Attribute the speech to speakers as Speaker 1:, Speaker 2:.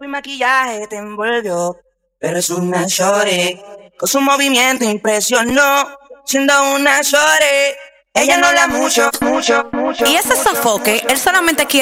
Speaker 1: Mi maquillaje te envolvió, pero es una shorty. Con su movimiento impresionó, siendo una shorty. Ella no habla mucho.
Speaker 2: Y ese sofoque, él solamente quiere